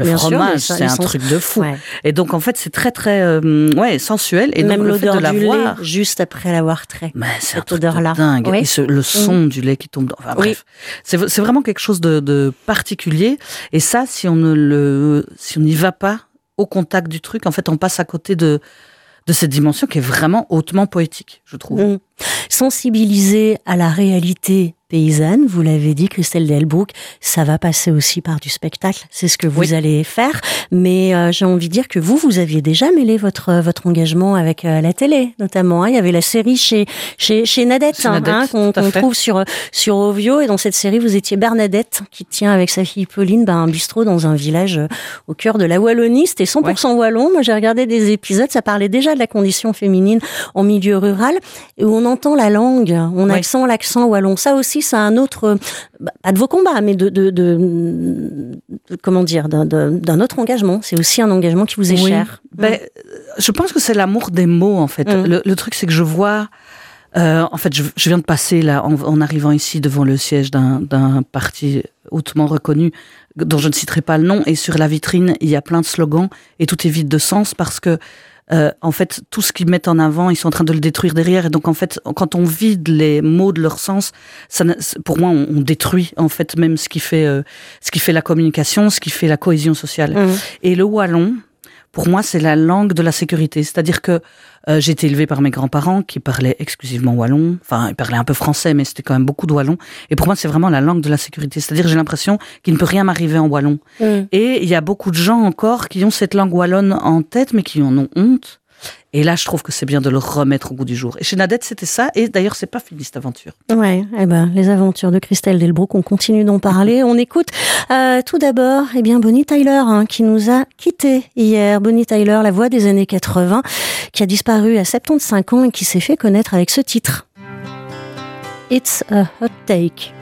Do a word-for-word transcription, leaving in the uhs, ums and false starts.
Le Bien fromage, sûr, c'est un sens... truc de fou. Ouais. Et donc, en fait, c'est très, très euh, ouais, sensuel. Et même donc, l'odeur le fait de du l'avoir... lait, juste après l'avoir trait. Mais c'est cette un truc odeur-là. de dingue. Oui. Et ce, le son mmh. du lait qui tombe dans... Enfin, oui. bref. C'est, c'est vraiment quelque chose de, de particulier. Et ça, si on ne le, si on n'y va pas au contact du truc, en fait, on passe à côté de, de cette dimension qui est vraiment hautement poétique, je trouve. Mmh. Sensibiliser à la réalité paysanne, vous l'avez dit, Christelle Delbrück, ça va passer aussi par du spectacle, c'est ce que vous oui. allez faire, mais euh, j'ai envie de dire que vous, vous aviez déjà mêlé votre votre engagement avec euh, la télé, notamment, hein. Il y avait la série chez chez chez Nadette, chez Nadette hein, qu'on, qu'on trouve sur sur Ovio, et dans cette série, vous étiez Bernadette, qui tient avec sa fille Pauline ben, un bistrot dans un village euh, au cœur de la Wallonie, c'était cent pour cent ouais. wallon, moi j'ai regardé des épisodes, ça parlait déjà de la condition féminine en milieu rural, et où on entend la langue, on ouais. sent l'accent wallon, ça aussi c'est un autre, bah, pas de vos combats, mais de, de, de, de comment dire, d'un, d'un autre engagement. C'est aussi un engagement qui vous est oui. cher. Ben, mmh. Je pense que c'est l'amour des mots, en fait. Mmh. Le, le truc, c'est que je vois, euh, en fait, je, je viens de passer là, en, en arrivant ici devant le siège d'un, d'un parti hautement reconnu, dont je ne citerai pas le nom, et sur la vitrine, il y a plein de slogans, et tout est vide de sens parce que Euh, en fait, tout ce qu'ils mettent en avant, ils sont en train de le détruire derrière. Et donc, en fait, quand on vide les mots de leur sens, ça, pour moi, on, on détruit en fait même ce qui fait, euh, ce qui fait la communication, ce qui fait la cohésion sociale. Mmh. Et le wallon, pour moi, c'est la langue de la sécurité. C'est-à-dire que euh, j'ai été élevée par mes grands-parents qui parlaient exclusivement wallon. Enfin, ils parlaient un peu français, mais c'était quand même beaucoup de wallon. Et pour moi, c'est vraiment la langue de la sécurité. C'est-à-dire, j'ai l'impression qu'il ne peut rien m'arriver en wallon. Mm. Et il y a beaucoup de gens encore qui ont cette langue wallonne en tête, mais qui en ont honte. Et là, je trouve que c'est bien de le remettre au goût du jour. Et chez Nadette, c'était ça. Et d'ailleurs, c'est pas fini, cette aventure. Ouais, eh ben, les aventures de Christelle Delbrück, on continue d'en parler. On écoute euh, tout d'abord, eh bien, Bonnie Tyler, hein, qui nous a quittés hier. Bonnie Tyler, la voix des années quatre-vingts, qui a disparu à soixante-quinze ans et qui s'est fait connaître avec ce titre. It's a hot take.